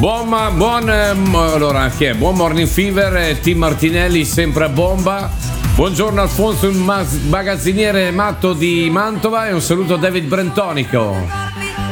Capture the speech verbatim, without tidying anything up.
Buon, ma- buon ehm, allora, che è? Buon morning fever, eh, Team Martinelli sempre a bomba. Buongiorno Alfonso, il mas- magazziniere matto di Mantova, e un saluto a David Brentonico.